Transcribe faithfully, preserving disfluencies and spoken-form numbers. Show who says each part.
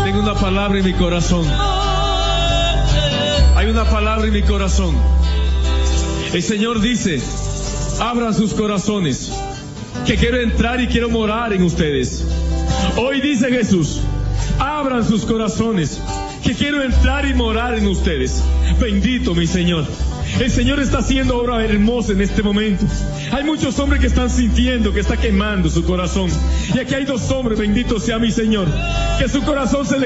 Speaker 1: Tengo una palabra en mi corazón. Hay una palabra en mi corazón. El Señor dice: abran sus corazones, que quiero entrar y quiero morar en ustedes. Hoy dice Jesús: abran sus corazones, que quiero entrar y morar en ustedes. Bendito mi Señor. El Señor está haciendo obra hermosa en este momento. Hay muchos hombres que están sintiendo que está quemando su corazón. Y aquí hay dos hombres, bendito sea mi Señor, que su corazón se le